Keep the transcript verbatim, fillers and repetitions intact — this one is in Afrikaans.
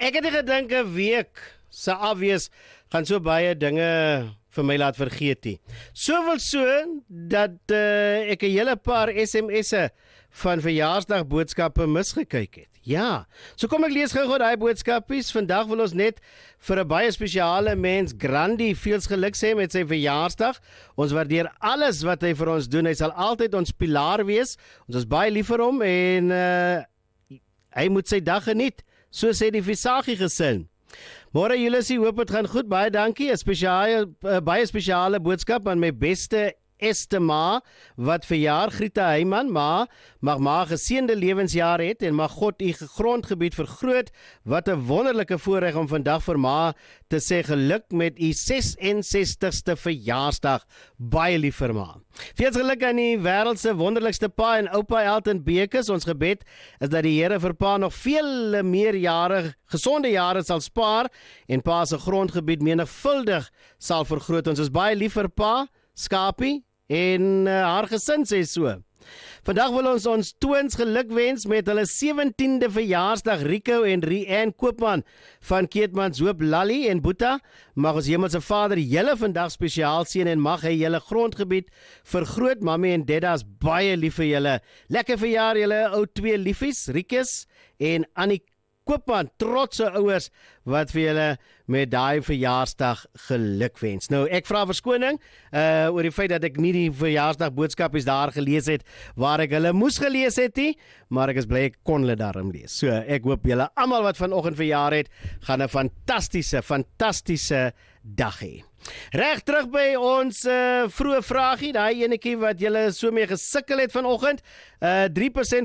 Ek het nie gedink 'n week se afwees gaan so baie dinge vir my laat vergeet nie. Soveel so dat uh, ek 'n hele paar S M S'e van verjaarsdagboodskappe misgekyk het. Ja, so kom ek lees gou-gou daai boodskapies. Vandag wil ons net vir 'n baie spesiale mens, Grandi, veels geluk sê met sy verjaarsdag. Ons waardeer alles wat hy vir ons doen. Hy sal altyd ons pilaar wees. Ons is baie lief vir hom en uh, hy moet sy dag geniet, so sê die Visagie gesin. Môre Julisie, hoop dit gaan goed. Baie dankie. 'n spesiale uh, baie spesiale boodskap aan my beste Este ma, wat verjaar, Grieta Heiman, ma, mag ma geseënde lewensjaar het en mag God u grondgebied vergroot. Wat 'n wonderlike voorreg om vandag vir ma te sê geluk met u ses en sestigste verjaarsdag. Baie lief vir ma. Veel geluk aan die wêreld se wonderlikste pa en oupa Elton Bekes. Ons gebed is dat die Here vir pa nog vele meer jare, gesonde jare sal spaar en pa se grondgebied menigvuldig sal vergroot. Ons is baie lief vir pa, Skapie, en uh, haar gesin sê so. Vandag wil ons ons toons gelukwens met hulle sewentiende verjaarsdag, Rico en Rianne Koopman van Keetmanshoop, Lally en Boeta. Mag ons Hemelse Vader julle vandag spesiaal seën en mag hy julle grondgebied vergroot. Mami en Dadda is baie lief vir julle. Lekker verjaar julle ou twee liefies, Rikus en Annie Koopman, trotse ouers wat vir julle met daai verjaarsdag gelukwens. Nou, ek vra verskoning uh, oor die feit dat ek nie die verjaarsdag boodskapies daar gelees het waar ek hulle moes gelees het nie, maar ek is bly ek kon hulle daarom lees. So, ek hoop julle almal wat vanoggend verjaar het, gaan 'n fantastiese, fantastiese dag hê. Reg terug by ons uh, vroeë vraagie, daai enetjie wat julle so mee gesukkel het vanoggend. Uh, drie persent